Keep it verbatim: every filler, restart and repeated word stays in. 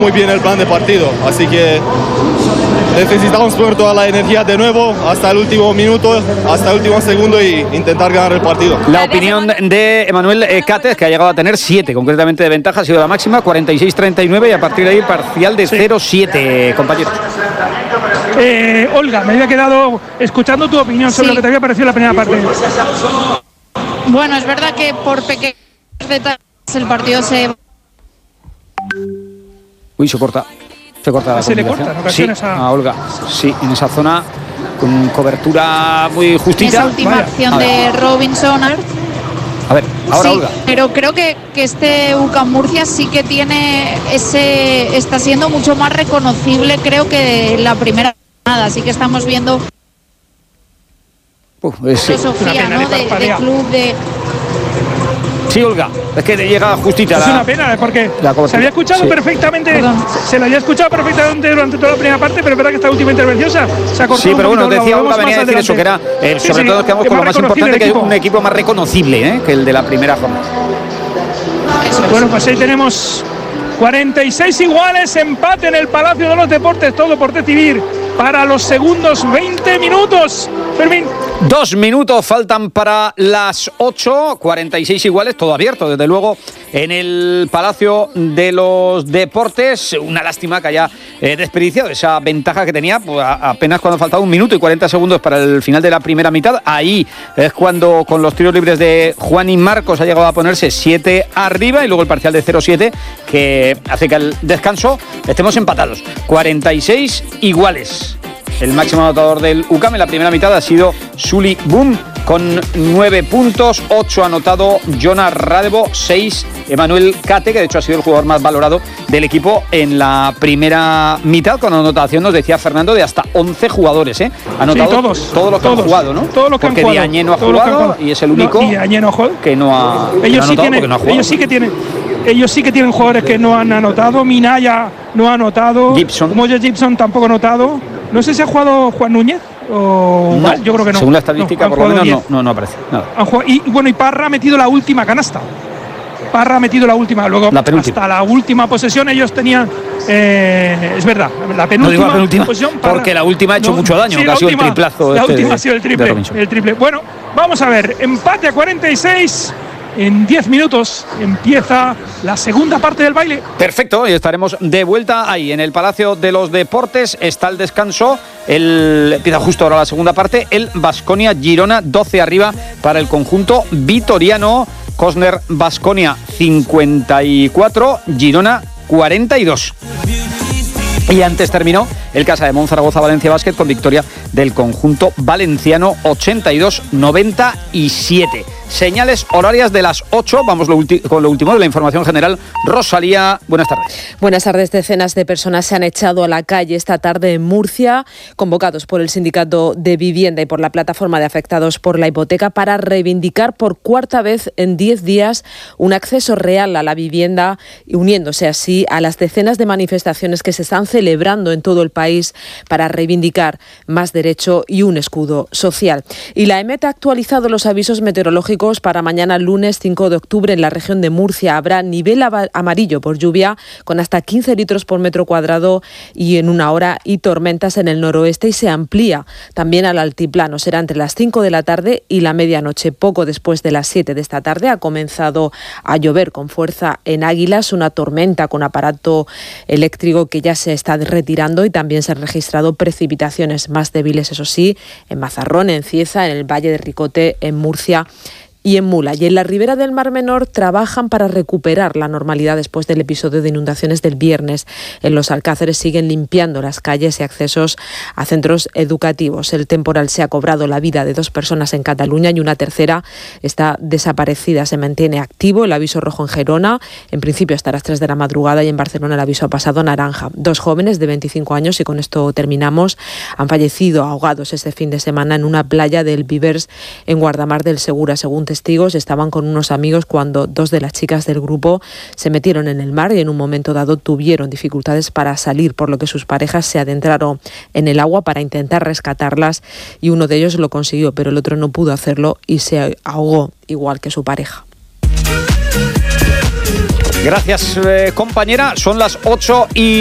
muy bien el plan de partido, así que necesitamos poner toda la energía de nuevo hasta el último minuto, hasta el último segundo y intentar ganar el partido. La opinión de Emanuel Cátet, que ha llegado a tener siete concretamente de ventaja, ha sido la máxima, cuarenta y seis treinta y nueve, y a partir de ahí parcial de cero siete, compañeros. Eh, Olga, me había quedado escuchando tu opinión sobre sí. lo que te había parecido la primera parte. Bueno, es verdad que por pequeños detalles el partido se... Uy, se corta. Se corta la se le corta en ocasiones sí, a... a Olga. Sí, en esa zona con cobertura muy justita. Esa última vale. acción de Robinson. A ver, ahora sí, Olga. Pero creo que, que este U C A M Murcia sí que tiene ese... Está siendo mucho más reconocible, creo, que la primera nada. Así que estamos viendo... Uf, sí. filosofía, ¿no? De, de club, de... Sí, Olga, es que llega justita. Es la, una pena, porque se había escuchado sí. perfectamente, Perdón. se la había escuchado perfectamente durante toda la primera parte, pero es verdad que esta última intervención se ha, se ha cortado. Sí, pero bueno, decía Olga, venía a decir adelante. eso, que era, eh, sí, sobre sí, todo nos quedamos con lo más importante, que es un equipo más reconocible ¿eh? que el de la primera jornada. Bueno, pues ahí tenemos cuarenta y seis iguales, empate en el Palacio de los Deportes, todo por decidir para los segundos veinte minutos. Fermín. Dos minutos faltan para las ocho, cuarenta y seis iguales, todo abierto, desde luego, en el Palacio de los Deportes. Una lástima que haya eh, desperdiciado esa ventaja que tenía, pues, a, apenas cuando faltaba un minuto y cuarenta segundos para el final de la primera mitad. Ahí es cuando, con los tiros libres de Juan y Marcos, ha llegado a ponerse siete arriba, y luego el parcial de cero siete, que hace que al descanso estemos empatados. cuarenta y seis iguales. El máximo anotador del U C A M en la primera mitad ha sido Sully Boom, con nueve puntos, ocho ha anotado Jonas Radebo, seis Emanuel Cátet, que de hecho ha sido el jugador más valorado del equipo en la primera mitad, con anotación, nos decía Fernando, de hasta once jugadores. ¿eh? Ha anotado sí, todos, todos los que todos, han jugado, ¿no? Todos los que porque han jugado. Diagne no ha jugado, jugado y es el único no, no que no ha, ellos que no ha sí anotado tienen, porque no ha jugado. Ellos sí que tienen... Ellos sí que tienen jugadores que no han anotado. Minaya no ha anotado. Gibson. Moya Gibson tampoco ha anotado. No sé si ha jugado Juan Núñez o no, yo creo que no. Según la estadística, no, por lo menos no, no, no aparece nada. Jugado, y bueno, y Parra ha metido la última canasta. Parra ha metido la última. Luego, la hasta la última posesión, ellos tenían. Eh, es verdad, la penúltima, no digo la penúltima posesión. Parra, porque la última ha hecho no, mucho daño. Sí, que ha sido última, el triplazo. La este última de, ha sido el triple. El triple. Bueno, vamos a ver. Empate a cuarenta y seis. En diez minutos empieza la segunda parte del baile. Perfecto, y estaremos de vuelta ahí en el Palacio de los Deportes. Está el descanso, el, empieza justo ahora la segunda parte. El Baskonia Girona, doce arriba para el conjunto vitoriano. Cosner Baskonia cincuenta y cuatro, Girona cuarenta y dos. Y antes terminó el Casa de Mon Zaragoza Valencia Basket con victoria del conjunto valenciano ochenta y dos noventa y siete. Señales horarias de las ocho. Vamos lo ulti- con lo último de la información general. Rosalía, buenas tardes. Buenas tardes. Decenas de personas se han echado a la calle esta tarde en Murcia, convocados por el Sindicato de Vivienda y por la Plataforma de Afectados por la Hipoteca, para reivindicar por cuarta vez en diez días un acceso real a la vivienda, uniéndose así a las decenas de manifestaciones que se están celebrando en todo el país para reivindicar más derecho y un escudo social. Y la EMET ha actualizado los avisos meteorológicos para mañana lunes cinco de octubre. En la región de Murcia habrá nivel amarillo por lluvia con hasta quince litros por metro cuadrado y en una hora, y tormentas en el noroeste, y se amplía también al altiplano. Será entre las cinco de la tarde y la medianoche. Poco después de las siete de esta tarde ha comenzado a llover con fuerza en Águilas, una tormenta con aparato eléctrico que ya se está retirando, y también se han registrado precipitaciones más débiles, eso sí, en Mazarrón, en Cieza, en el Valle de Ricote, en Murcia y en Mula. Y en la ribera del Mar Menor trabajan para recuperar la normalidad después del episodio de inundaciones del viernes. En los Alcázares siguen limpiando las calles y accesos a centros educativos. El temporal se ha cobrado la vida de dos personas en Cataluña y una tercera está desaparecida. Se mantiene activo el aviso rojo en Gerona, en principio hasta las tres de la madrugada, y en Barcelona el aviso ha pasado a naranja. Dos jóvenes de veinticinco años, y con esto terminamos, han fallecido ahogados este fin de semana en una playa del Vivers en Guardamar del Segura. Según testigos, estaban con unos amigos cuando dos de las chicas del grupo se metieron en el mar y en un momento dado tuvieron dificultades para salir, por lo que sus parejas se adentraron en el agua para intentar rescatarlas, y uno de ellos lo consiguió, pero el otro no pudo hacerlo y se ahogó igual que su pareja. Gracias, eh, compañera. Son las ocho y